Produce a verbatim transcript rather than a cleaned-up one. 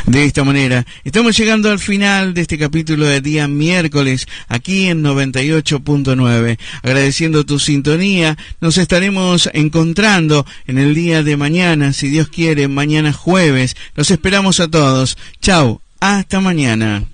De esta manera, estamos llegando al final de este capítulo de día miércoles, aquí en noventa y ocho punto nueve. Agradeciendo tu sintonía, nos estaremos encontrando en el día de mañana, si Dios quiere, mañana jueves. Los esperamos a todos. Chau, hasta mañana.